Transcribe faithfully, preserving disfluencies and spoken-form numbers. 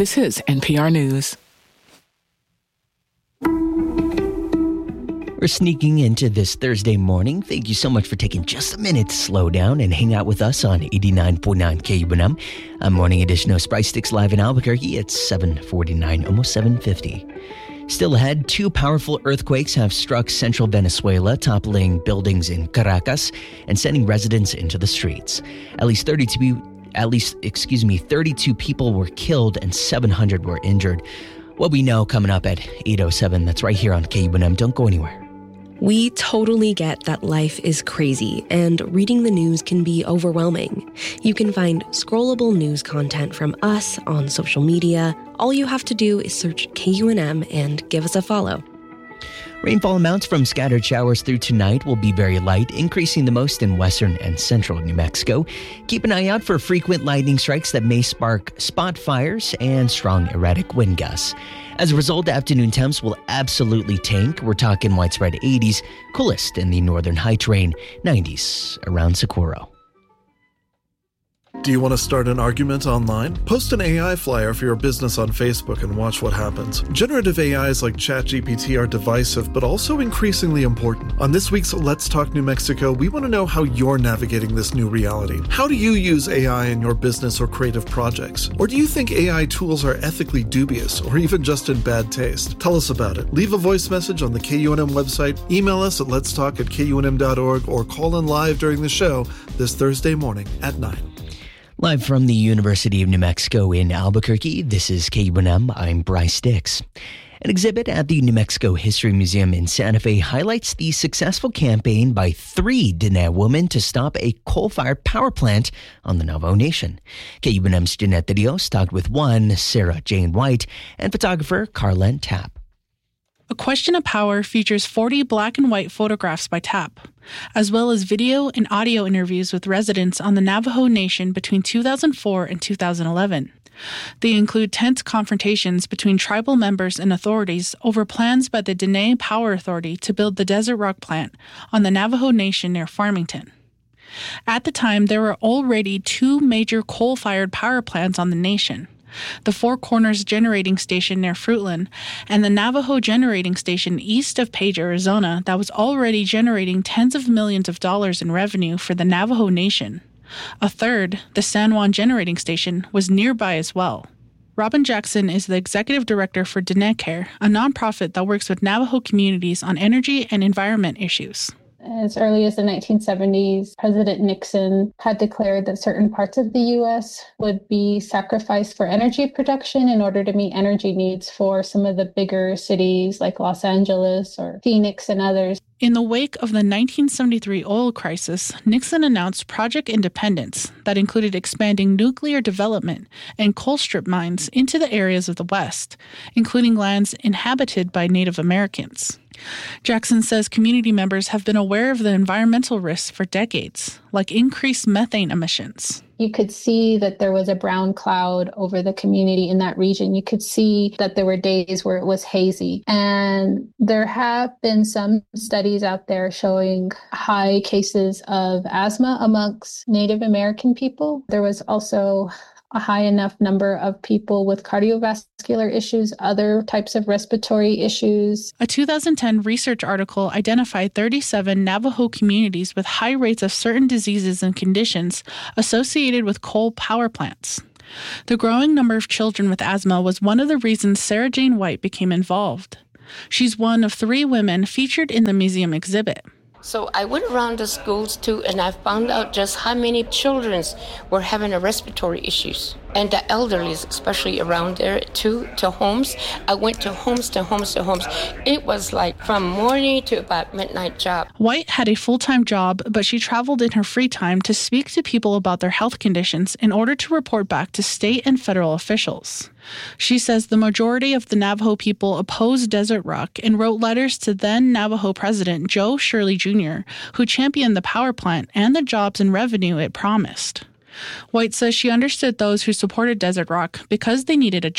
This is N P R News. We're sneaking into this Thursday morning. Thank you so much for taking just a minute to slow down and hang out with us on eighty-nine point nine K U N M. A morning edition of Spice Sticks live in Albuquerque at seven forty-nine, almost seven fifty. Still ahead, two powerful earthquakes have struck central Venezuela, toppling buildings in Caracas and sending residents into the streets. At least thirty-two, at least, excuse me, thirty-two people were killed and seven hundred were injured. What we know coming up at eight oh seven. That's right here on K U N M. Don't go anywhere. We totally get that life is crazy and reading the news can be overwhelming. You can find scrollable news content from us on social media. All you have to do is search K U N M and give us a follow. Rainfall amounts from scattered showers through tonight will be very light, increasing the most in western and central New Mexico. Keep an eye out for frequent lightning strikes that may spark spot fires and strong erratic wind gusts. As a result, afternoon temps will absolutely tank. We're talking widespread eighties, coolest in the northern high terrain, nineties around Socorro. Do you want to start an argument online? Post an A I flyer for your business on Facebook and watch what happens. Generative A Is like ChatGPT are divisive, but also increasingly important. On this week's Let's Talk New Mexico, we want to know how you're navigating this new reality. How do you use A I in your business or creative projects? Or do you think A I tools are ethically dubious or even just in bad taste? Tell us about it. Leave a voice message on the K U N M website, email us at letstalk at K U N M dot org, or call in live during the show this Thursday morning at nine. Live from the University of New Mexico in Albuquerque, this is K U N M. I'm Bryce Dix. An exhibit at the New Mexico History Museum in Santa Fe highlights the successful campaign by three Diné women to stop a coal-fired power plant on the Navajo Nation. K U N M's Jeanette de Dios talked with one, Sarah Jane White, and photographer Carlen Tapp. A Question of Power features forty black and white photographs by Tapp, as well as video and audio interviews with residents on the Navajo Nation between two thousand four and two thousand eleven. They include tense confrontations between tribal members and authorities over plans by the Diné Power Authority to build the Desert Rock plant on the Navajo Nation near Farmington. At the time, there were already two major coal-fired power plants on the nation: the Four Corners Generating Station near Fruitland, and the Navajo Generating Station east of Page, Arizona, that was already generating tens of millions of dollars in revenue for the Navajo Nation. A third, the San Juan Generating Station, was nearby as well. Robin Jackson is the executive director for Diné Care, a nonprofit that works with Navajo communities on energy and environment issues. As early as the nineteen seventies, President Nixon had declared that certain parts of the U S would be sacrificed for energy production in order to meet energy needs for some of the bigger cities like Los Angeles or Phoenix and others. In the wake of the nineteen seventy-three oil crisis, Nixon announced Project Independence that included expanding nuclear development and coal strip mines into the areas of the West, including lands inhabited by Native Americans. Jackson says community members have been aware of the environmental risks for decades, like increased methane emissions. You could see that there was a brown cloud over the community in that region. You could see that there were days where it was hazy. And there have been some studies out there showing high cases of asthma amongst Native American people. There was also a high enough number of people with cardiovascular issues, other types of respiratory issues. A two thousand ten research article identified thirty-seven Navajo communities with high rates of certain diseases and conditions associated with coal power plants. The growing number of children with asthma was one of the reasons Sarah Jane White became involved. She's one of three women featured in the museum exhibit. So I went around the schools too, and I found out just how many children were having a respiratory issues. And the elderly, especially around there too, to homes. I went to homes, to homes, to homes. It was like from morning to about midnight job. White had a full-time job, but she traveled in her free time to speak to people about their health conditions in order to report back to state and federal officials. She says the majority of the Navajo people opposed Desert Rock and wrote letters to then Navajo President Joe Shirley Junior, who championed the power plant and the jobs and revenue it promised. White says she understood those who supported Desert Rock because they needed a